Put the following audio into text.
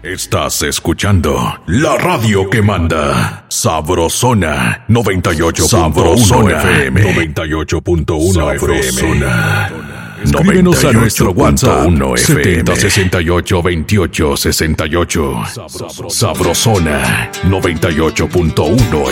Estás escuchando la radio que manda. Sabrosona 98.1 FM. 98.1 FM. Escríbenos a nuestro WhatsApp 70682868. Sabrosona 98.1